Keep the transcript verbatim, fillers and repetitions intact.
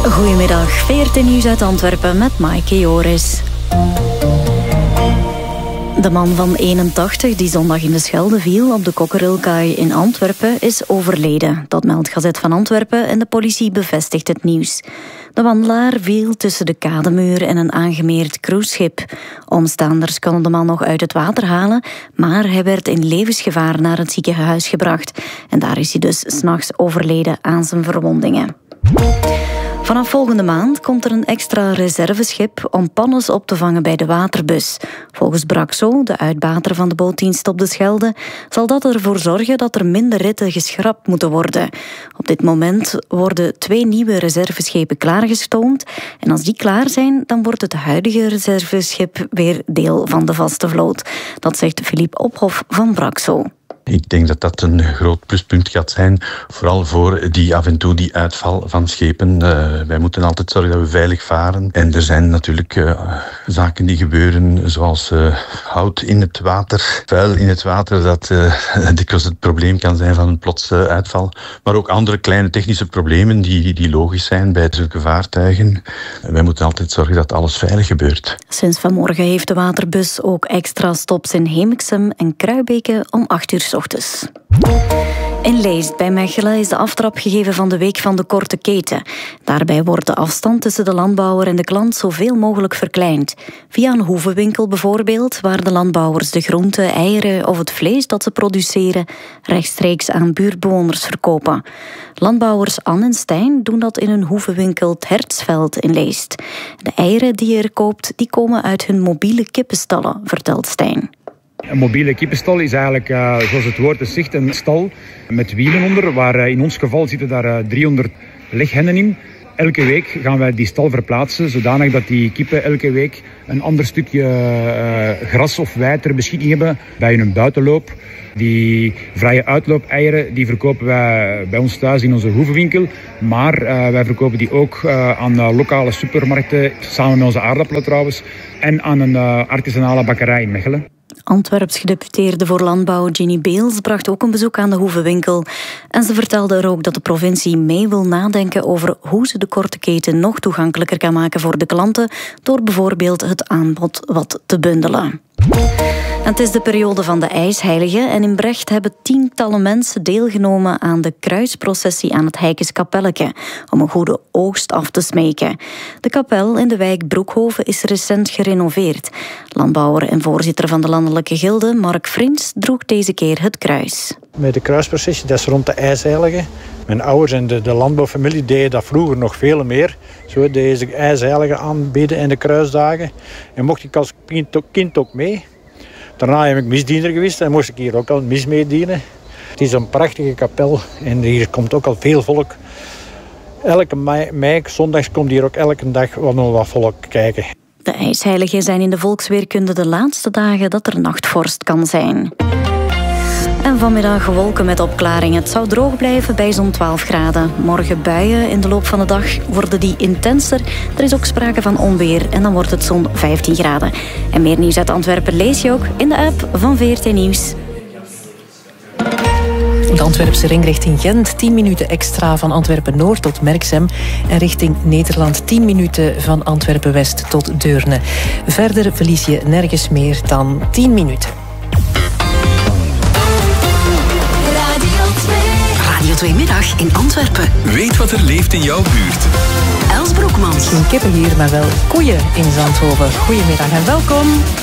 Goedemiddag, veertien nieuws uit Antwerpen met Maaike Joris. De man van eenentachtig die zondag in de Schelde viel op de Kokkerilkaai in Antwerpen is overleden. Dat meldt Gazet van Antwerpen en de politie bevestigt het nieuws. De wandelaar viel tussen de kademuur en een aangemeerd cruiseschip. Omstaanders konden de man nog uit het water halen, maar hij werd in levensgevaar naar het ziekenhuis gebracht. En daar is hij dus 's nachts overleden aan zijn verwondingen. Vanaf volgende maand komt er een extra reserveschip om pannes op te vangen bij de waterbus. Volgens Braxo, de uitbater van de bootdienst op de Schelde, zal dat ervoor zorgen dat er minder ritten geschrapt moeten worden. Op dit moment worden twee nieuwe reserveschepen klaargestoomd. En als die klaar zijn, dan wordt het huidige reserveschip weer deel van de vaste vloot. Dat zegt Philippe Ophof van Braxo. Ik denk dat dat een groot pluspunt gaat zijn, vooral voor die af en toe die uitval van schepen. Uh, wij moeten altijd zorgen dat we veilig varen. En er zijn natuurlijk uh, zaken die gebeuren, zoals uh, hout in het water, vuil in het water, dat uh, dikwijls het probleem kan zijn van een plots uh, uitval. Maar ook andere kleine technische problemen die, die logisch zijn bij zulke vaartuigen. Wij moeten altijd zorgen dat alles veilig gebeurt. Sinds vanmorgen heeft de waterbus ook extra stops in Hemiksem en Kruibeke om acht uur 's ochtends. In Leest bij Mechelen is de aftrap gegeven van de Week van de Korte Keten. Daarbij wordt de afstand tussen de landbouwer en de klant zoveel mogelijk verkleind. Via een hoevenwinkel bijvoorbeeld, waar de landbouwers de groenten, eieren of het vlees dat ze produceren rechtstreeks aan buurtbewoners verkopen. Landbouwers Anne en Stijn doen dat in hun hoevenwinkel 't Hertsveld in Leest. De eieren die je er koopt, die komen uit hun mobiele kippenstallen, vertelt Stijn. Een mobiele kippenstal is eigenlijk, uh, zoals het woord het zegt, een stal met wielen onder, waar uh, in ons geval zitten daar uh, driehonderd leghennen in. Elke week gaan wij die stal verplaatsen, zodanig dat die kippen elke week een ander stukje uh, gras of wei ter beschikking hebben bij hun buitenloop. Die vrije uitloop-eieren die verkopen wij bij ons thuis in onze hoevenwinkel. Maar uh, wij verkopen die ook uh, aan uh, lokale supermarkten, samen met onze aardappelen trouwens, en aan een uh, artisanale bakkerij in Mechelen. Antwerps gedeputeerde voor Landbouw Ginny Beels bracht ook een bezoek aan de hoevenwinkel. En ze vertelde er ook dat de provincie mee wil nadenken over hoe ze de korte keten nog toegankelijker kan maken voor de klanten, door bijvoorbeeld het aanbod wat te bundelen. En het is de periode van de ijsheilige en in Brecht hebben tientallen mensen deelgenomen aan de kruisprocessie aan het Heikes Kapelleke om een goede oogst af te smeken. De kapel in de wijk Broekhoven is recent gerenoveerd. Landbouwer en voorzitter van de landelijke gilde, Mark Frins, droeg deze keer het kruis. Met de kruisprocessie, dat is rond de ijsheilige. Mijn ouders en de, de landbouwfamilie deden dat vroeger nog veel meer. Zo deze ijsheilige aanbieden in de kruisdagen. En mocht ik als kind ook, kind ook mee. Daarna heb ik misdiener geweest en moest ik hier ook al mis meedienen. Het is een prachtige kapel en hier komt ook al veel volk. Elke mei, mei zondags komt hier ook elke dag wel nog wat volk kijken. De ijsheiligen zijn in de volksweerkunde de laatste dagen dat er nachtvorst kan zijn. En vanmiddag wolken met opklaringen. Het zou droog blijven bij zo'n twaalf graden. Morgen buien in de loop van de dag worden die intenser. Er is ook sprake van onweer en dan wordt het zo'n vijftien graden. En meer nieuws uit Antwerpen lees je ook in de app van V R T Nieuws. De Antwerpse ring richting Gent, tien minuten extra van Antwerpen-Noord tot Merksem. En richting Nederland tien minuten van Antwerpen-West tot Deurne. Verder verlies je nergens meer dan tien minuten. Radio twee Middag in Antwerpen. Weet wat er leeft in jouw buurt. Els Broekmans. Geen kippen hier, maar wel koeien in Zandhoven. Goedemiddag en welkom.